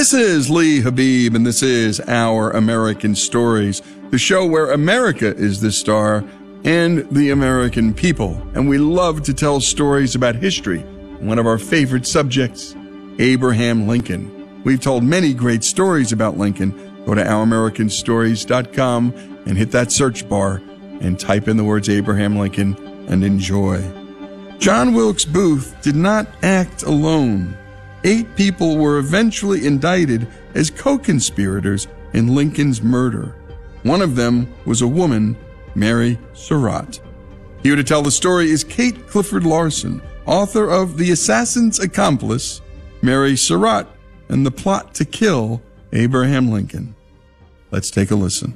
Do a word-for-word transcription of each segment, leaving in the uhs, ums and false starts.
This is Lee Habib, and this is Our American Stories, the show where America is the star and the American people. And we love to tell stories about history. One of our favorite subjects, Abraham Lincoln. We've told many great stories about Lincoln. Go to our american stories dot com and hit that search bar and type in the words Abraham Lincoln and enjoy. John Wilkes Booth did not act alone. Eight people were eventually indicted as co-conspirators in Lincoln's murder. One of them was a woman, Mary Surratt. Here to tell the story is Kate Clifford Larson, author of The Assassin's Accomplice, Mary Surratt, and the Plot to Kill Abraham Lincoln. Let's take a listen.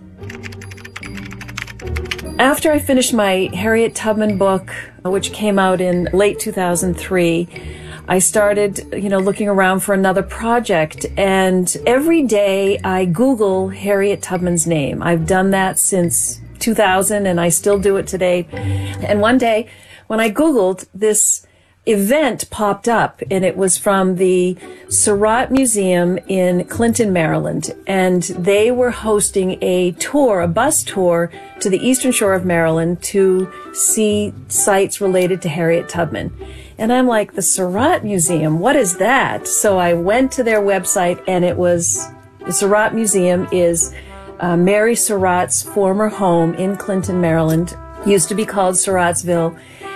After I finished my Harriet Tubman book, which came out in late two thousand three, I started, you know, looking around for another project, and every day I Google Harriet Tubman's name. I've done that since two thousand, and I still do it today. And one day, when I Googled, this event popped up, and it was from the Surratt Museum in Clinton, Maryland, and they were hosting a tour, a bus tour to the eastern shore of Maryland to see sites related to Harriet Tubman. And I'm like, the Surratt Museum, what is that? So I went to their website, and it was, the Surratt Museum is uh, Mary Surratt's former home in Clinton, Maryland, used to be called Surrattsville.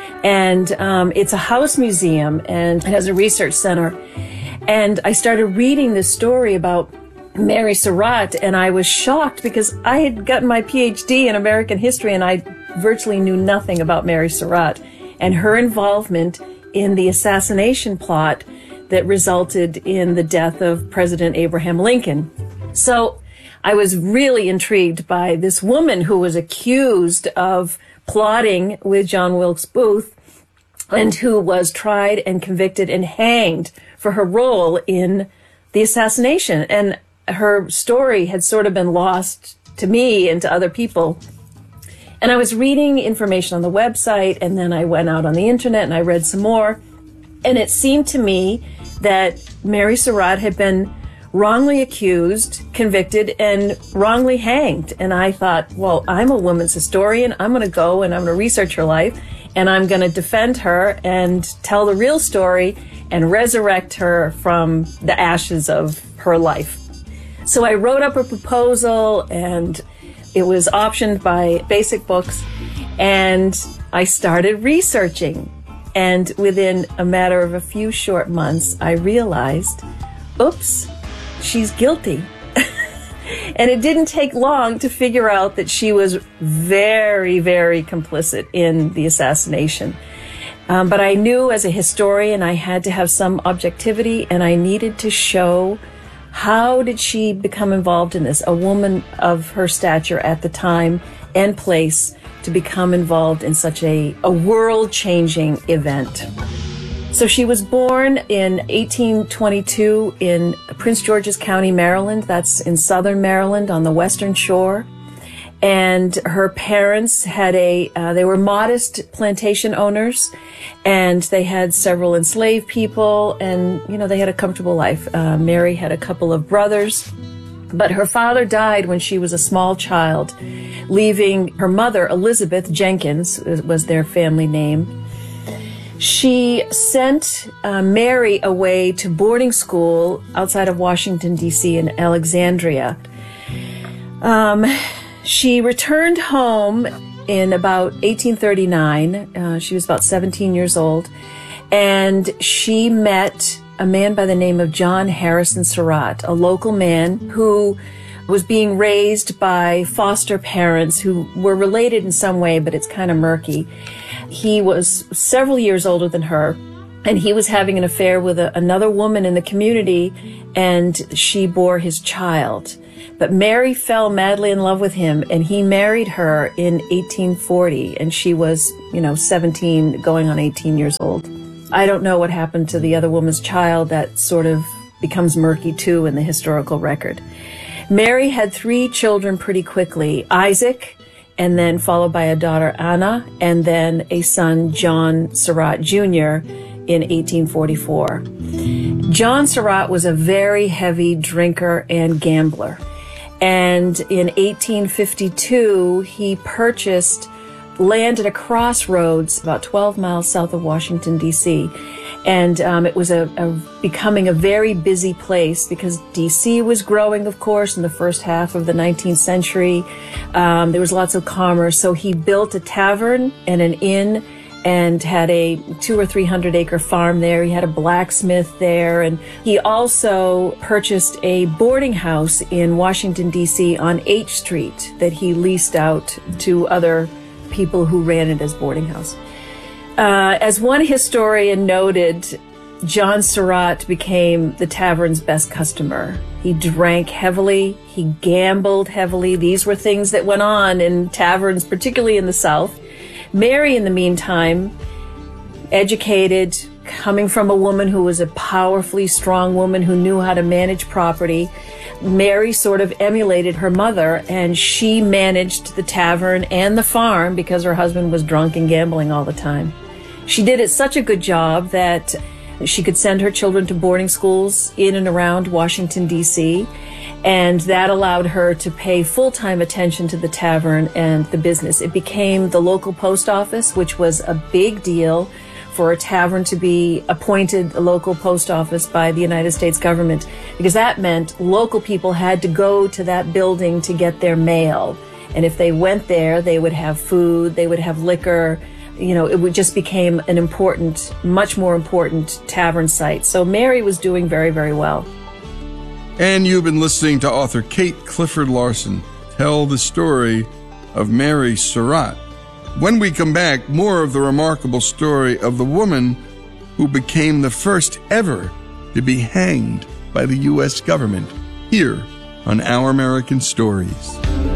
And um, it's a house museum, and it has a research center. And I started reading this story about Mary Surratt, and I was shocked because I had gotten my P H D in American history, and I virtually knew nothing about Mary Surratt and her involvement in the assassination plot that resulted in the death of President Abraham Lincoln. So I was really intrigued by this woman who was accused of plotting with John Wilkes Booth and who was tried and convicted and hanged for her role in the assassination. And her story had sort of been lost to me and to other people. And I was reading information on the website, and then I went out on the internet and I read some more. And it seemed to me that Mary Surratt had been wrongly accused, convicted, and wrongly hanged. And I thought, well, I'm a women's historian. I'm going to go and I'm going to research her life, and I'm going to defend her and tell the real story and resurrect her from the ashes of her life. So I wrote up a proposal, and it was optioned by Basic Books, and I started researching. And within a matter of a few short months, I realized, oops, she's guilty. And it didn't take long to figure out that she was very, very complicit in the assassination. Um, but I knew as a historian I had to have some objectivity, and I needed to show how did she become involved in this, a woman of her stature at the time and place, to become involved in such a, a world-changing event. So she was born in eighteen twenty-two in Prince George's County, Maryland. That's in southern Maryland on the western shore. And her parents had a, uh, they were modest plantation owners, and they had several enslaved people, and, you know, they had a comfortable life. Uh, Mary had a couple of brothers, but her father died when she was a small child, leaving her mother, Elizabeth Jenkins, was their family name. She sent uh, Mary away to boarding school outside of Washington, D C in Alexandria. Um, she returned home in about eighteen thirty-nine. Uh, she was about seventeen years old, and she met a man by the name of John Harrison Surratt, a local man who was being raised by foster parents who were related in some way, but it's kind of murky. He was several years older than her, and he was having an affair with a, another woman in the community, and she bore his child. But Mary fell madly in love with him, and he married her in eighteen forty, and she was, you know, seventeen, going on eighteen years old. I don't know what happened to the other woman's child. That sort of becomes murky, too, in the historical record. Mary had three children pretty quickly, Isaac, and then followed by a daughter, Anna, and then a son, John Surratt Junior in eighteen forty-four. John Surratt was a very heavy drinker and gambler. And in eighteen fifty-two, he purchased land at a crossroads about twelve miles south of Washington, D C And um, it was a, a becoming a very busy place because D C was growing, of course, in the first half of the nineteenth century. Um, there was lots of commerce. So he built a tavern and an inn and had a two or three hundred acre farm there. He had a blacksmith there. And he also purchased a boarding house in Washington, D C on H Street that he leased out to other people who ran it as boarding house. Uh, as one historian noted, John Surratt became the tavern's best customer. He drank heavily. He gambled heavily. These were things that went on in taverns, particularly in the South. Mary, in the meantime, educated, coming from a woman who was a powerfully strong woman who knew how to manage property. Mary sort of emulated her mother, and she managed the tavern and the farm because her husband was drunk and gambling all the time. She did it such a good job that she could send her children to boarding schools in and around Washington, D C, and that allowed her to pay full-time attention to the tavern and the business. It became the local post office, which was a big deal for a tavern to be appointed a local post office by the United States government, because that meant local people had to go to that building to get their mail. And if they went there, they would have food, they would have liquor. You know, it would just became an important, much more important tavern site. So Mary was doing very, very well. And you've been listening to author Kate Clifford Larson tell the story of Mary Surratt. When we come back, more of the remarkable story of the woman who became the first ever to be hanged by the U S government, here on Our American Stories.